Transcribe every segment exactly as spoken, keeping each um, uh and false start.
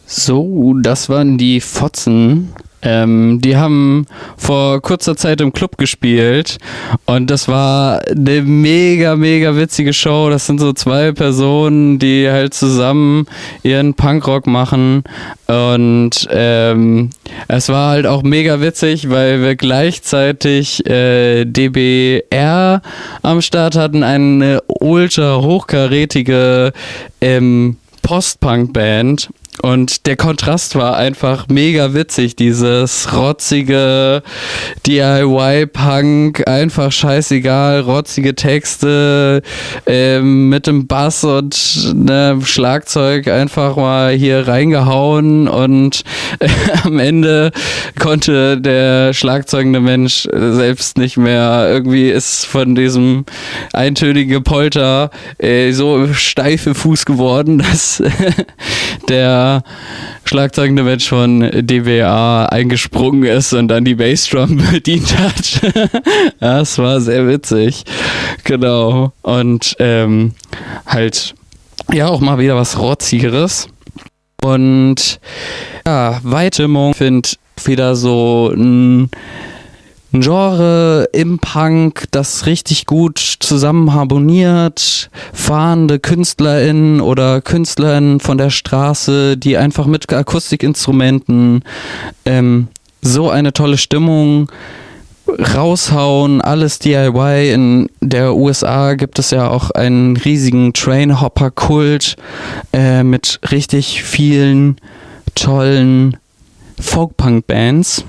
So, das waren die Fotzen. Ähm, die haben vor kurzer Zeit im Club gespielt und das war eine mega, mega witzige Show. Das sind so zwei Personen, die halt zusammen ihren Punkrock machen und ähm, es war halt auch mega witzig, weil wir gleichzeitig äh, D B R am Start hatten, eine ultra hochkarätige ähm, Post-Punk-Band. Und der Kontrast war einfach mega witzig, dieses rotzige D I Y-Punk, einfach scheißegal, rotzige Texte ähm, mit dem Bass und ne, Schlagzeug einfach mal hier reingehauen und äh, am Ende konnte der schlagzeugende Mensch selbst nicht mehr, irgendwie ist von diesem eintönigen Polter äh, so steif im Fuß geworden, dass der schlagzeugende Mensch von D B A eingesprungen ist und dann die Bassdrum bedient hat. Das war sehr witzig. Genau. Und ähm, halt ja auch mal wieder was Rotzigeres. Und ja, Weitstimmung finde wieder so ein Ein Genre im Punk, das richtig gut zusammen harmoniert, fahrende KünstlerInnen oder KünstlerInnen von der Straße, die einfach mit Akustikinstrumenten ähm, so eine tolle Stimmung raushauen, alles D I Y. In der U S A gibt es ja auch einen riesigen Trainhopper-Kult äh, mit richtig vielen tollen Folk-Punk-Bands.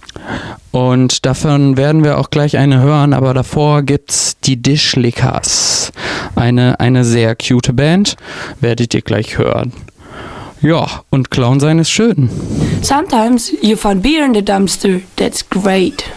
Und davon werden wir auch gleich eine hören, aber davor gibt's die Dishlickers. Eine, eine sehr cute Band, werdet ihr gleich hören. Ja, und Clown sein ist schön. Sometimes you find beer in the dumpster, that's great.